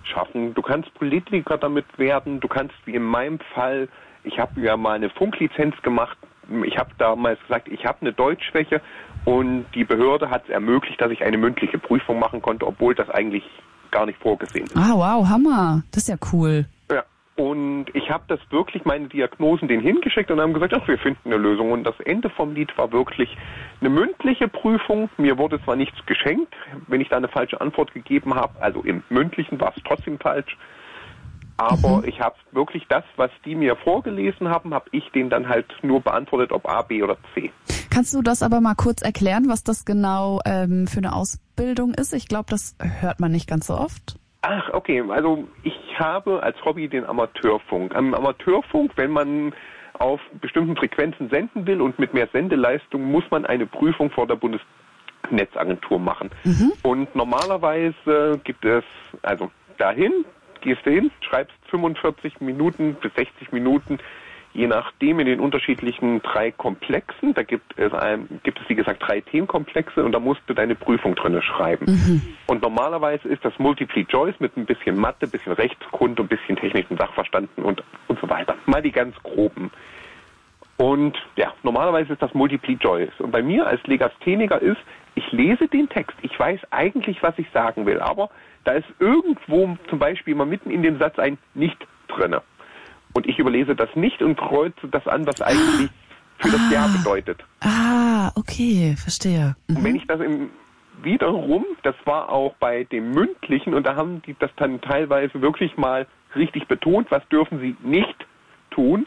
schaffen. Du kannst Politiker damit werden, du kannst, wie in meinem Fall, ich habe ja mal eine Funklizenz gemacht, ich habe damals gesagt, ich habe eine Deutschschwäche und die Behörde hat es ermöglicht, dass ich eine mündliche Prüfung machen konnte, obwohl das eigentlich gar nicht vorgesehen ist. Ah, wow, Hammer. Das ist ja cool. Ja, und ich habe das wirklich, meine Diagnosen denen hingeschickt und haben gesagt, ach, wir finden eine Lösung. Und das Ende vom Lied war wirklich eine mündliche Prüfung. Mir wurde zwar nichts geschenkt, wenn ich da eine falsche Antwort gegeben habe, also im mündlichen war es trotzdem falsch, aber ich habe wirklich das, was die mir vorgelesen haben, habe ich denen dann halt nur beantwortet, ob A, B oder C. Kannst du das aber mal kurz erklären, was das genau für eine Ausbildung ist? Ich glaube, das hört man nicht ganz so oft. Ach, okay. Also ich habe als Hobby den Amateurfunk. Am Amateurfunk, wenn man auf bestimmten Frequenzen senden will und mit mehr Sendeleistung, muss man eine Prüfung vor der Bundesnetzagentur machen. Und normalerweise gibt es, also gehst du hin, schreibst 45 Minuten bis 60 Minuten, je nachdem in den unterschiedlichen 3 Komplexen. Da gibt es, wie gesagt, 3 Themenkomplexe und da musst du deine Prüfung drinne schreiben. Und normalerweise ist das Multiple Choice mit ein bisschen Mathe, ein bisschen Rechtsgrund, ein bisschen technischen Sachverstanden und so weiter. Mal die ganz groben. Und ja, normalerweise ist das Multiple Choice. Und bei mir als Legastheniker ist, ich lese den Text. Ich weiß eigentlich, was ich sagen will, aber da ist irgendwo zum Beispiel mal mitten in dem Satz ein Nicht drinne. Und ich überlese das nicht und kreuze das an, was eigentlich für das Ja bedeutet. Ah, okay, verstehe. Und wenn ich das wiederum, das war auch bei dem Mündlichen, und da haben die das dann teilweise wirklich mal richtig betont, was dürfen sie nicht tun,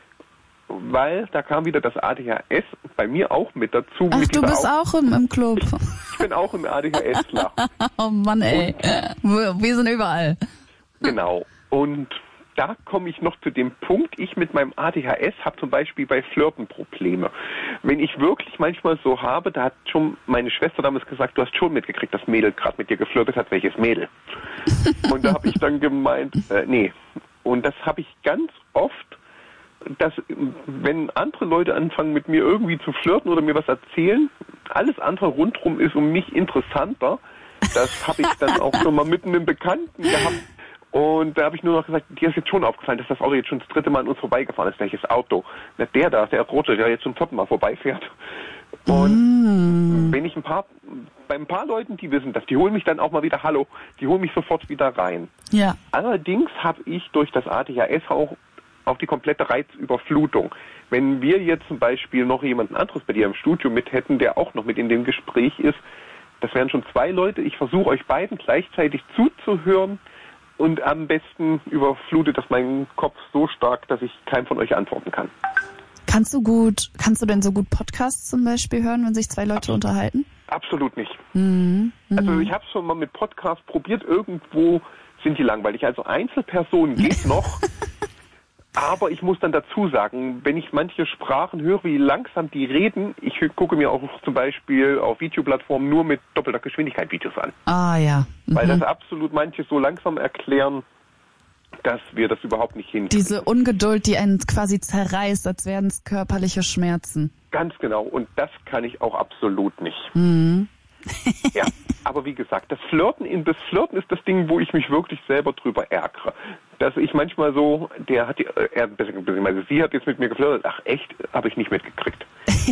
weil da kam wieder das ADHS bei mir auch mit dazu. Ach, du bist auch im Club. Ich bin auch im ADHS-Lach. Oh Mann, ey. Wir sind überall. Genau. Und da komme ich noch zu dem Punkt, ich mit meinem ADHS habe zum Beispiel bei Flirten Probleme. Wenn ich wirklich manchmal so habe, da hat schon meine Schwester damals gesagt, du hast schon mitgekriegt, dass Mädel gerade mit dir geflirtet hat, welches Mädel? Und da habe ich dann gemeint, nee. Und das habe ich ganz oft, dass wenn andere Leute anfangen mit mir irgendwie zu flirten oder mir was erzählen, alles andere rundherum ist um mich interessanter. Das habe ich dann auch schon mal mit einem Bekannten gehabt. Und da habe ich nur noch gesagt, dir ist jetzt schon aufgefallen, dass das Auto jetzt schon das 3. Mal an uns vorbeigefahren ist. Welches Auto? Na, der rote, der jetzt zum 4. Mal vorbeifährt. Und wenn ich bei ein paar Leuten, die wissen das, die holen mich dann auch mal wieder, hallo, die holen mich sofort wieder rein. Ja. Allerdings habe ich durch das ADHS auch auf die komplette Reizüberflutung. Wenn wir jetzt zum Beispiel noch jemanden anderes bei dir im Studio mit hätten, der auch noch mit in dem Gespräch ist, das wären schon 2 Leute. Ich versuche euch beiden gleichzeitig zuzuhören und am besten überflutet das meinen Kopf so stark, dass ich keinem von euch antworten kann. Kannst du denn so gut Podcasts zum Beispiel hören, wenn sich 2 Leute unterhalten? Absolut nicht. Also ich habe es schon mal mit Podcasts probiert, irgendwo sind die langweilig. Also Einzelpersonen geht noch. Aber ich muss dann dazu sagen, wenn ich manche Sprachen höre, wie langsam die reden, ich gucke mir auch zum Beispiel auf Videoplattformen nur mit doppelter Geschwindigkeit Videos an. Ah ja. Weil das absolut manche so langsam erklären, dass wir das überhaupt nicht hinkriegen. Diese Ungeduld, die einen quasi zerreißt, als wären es körperliche Schmerzen. Ganz genau. Und das kann ich auch absolut nicht. Ja, aber wie gesagt, das Flirten ist das Ding, wo ich mich wirklich selber drüber ärgere. Dass ich manchmal so, sie hat jetzt mit mir geflirtet, ach echt, habe ich nicht mitgekriegt.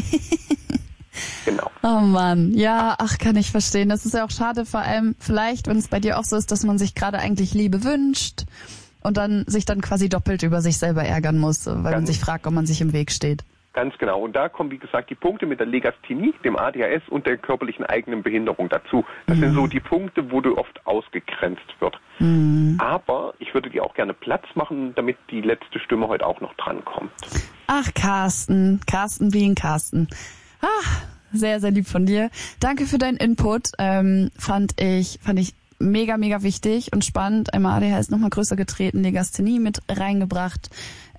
Genau. Oh Mann, ja, ach, kann ich verstehen. Das ist ja auch schade, vor allem vielleicht, wenn es bei dir auch so ist, dass man sich gerade eigentlich Liebe wünscht und dann sich dann quasi doppelt über sich selber ärgern muss, weil man sich fragt, ob man sich im Weg steht. Ganz genau. Und da kommen, wie gesagt, die Punkte mit der Legasthenie, dem ADHS und der körperlichen eigenen Behinderung dazu. Das sind so die Punkte, wo du oft ausgegrenzt wird. Aber ich würde dir auch gerne Platz machen, damit die letzte Stimme heute auch noch drankommt. Ach, Carsten wie ein Carsten. Ach, sehr, sehr lieb von dir. Danke für deinen Input. Fand ich mega, mega wichtig und spannend. Einmal ADHS nochmal größer getreten, Legasthenie mit reingebracht.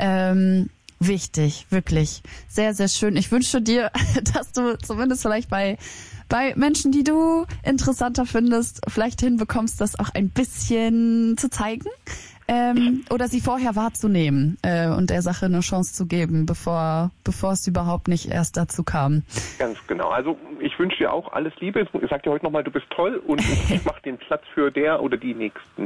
Wichtig, wirklich. Sehr, sehr schön. Ich wünsche dir, dass du zumindest vielleicht bei Menschen, die du interessanter findest, vielleicht hinbekommst, das auch ein bisschen zu zeigen oder sie vorher wahrzunehmen und der Sache eine Chance zu geben, bevor es überhaupt nicht erst dazu kam. Ganz genau. Also ich wünsche dir auch alles Liebe. Ich sag dir heute nochmal, du bist toll und ich mache den Platz für der oder die Nächsten.